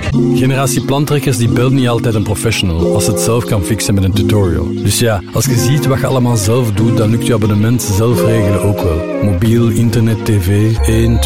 Generatie plantrekkers die belt niet altijd een professional als het zelf kan fixen met een tutorial. Dus ja, als je ziet wat je allemaal zelf doet, dan lukt je abonnement zelf regelen ook wel. Mobiel, internet, tv, 1,